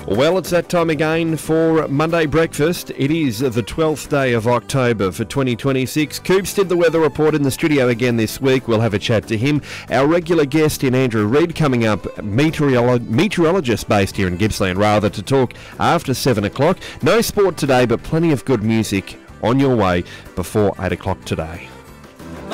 Well, it's that time again for Monday Breakfast. It is the 12th day of October for 2026. Coops did the weather report in the studio again this week. We'll have a chat to him. Our regular guest in Andrew Reid coming up, meteorologist based here in Gippsland, rather, to talk after 7 o'clock. No sport today, but plenty of good music on your way before 8 o'clock today.